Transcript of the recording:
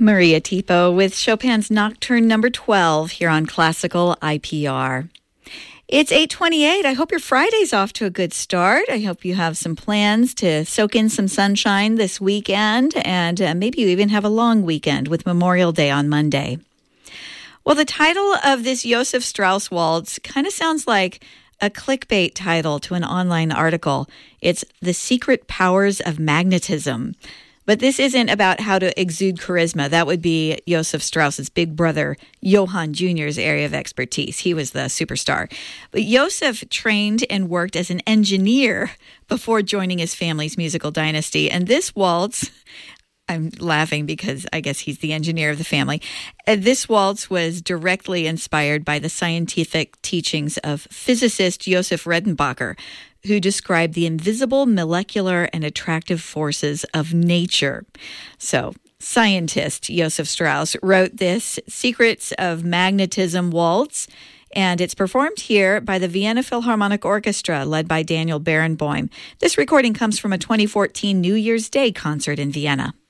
Maria Tipo with Chopin's Nocturne number 12 here on Classical IPR. It's 8:28. I hope your Friday's off to a good start. I hope you have some plans to soak in some sunshine this weekend, and maybe you even have a long weekend with Memorial Day on Monday. Well, the title of this Joseph Strauss waltz kind of sounds like a clickbait title to an online article. It's The Secret Powers of Magnetism. But this isn't about how to exude charisma. That would be Joseph Strauss's big brother, Johann Jr.'s area of expertise. He was the superstar. But Joseph trained and worked as an engineer before joining his family's musical dynasty. And this waltz, I'm laughing because I guess he's the engineer of the family. This waltz was directly inspired by the scientific teachings of physicist Joseph Redenbacher, who described the invisible, molecular, and attractive forces of nature. So, scientist Joseph Strauss wrote this Secrets of Magnetism waltz, and it's performed here by the Vienna Philharmonic Orchestra, led by Daniel Barenboim. This recording comes from a 2014 New Year's Day concert in Vienna.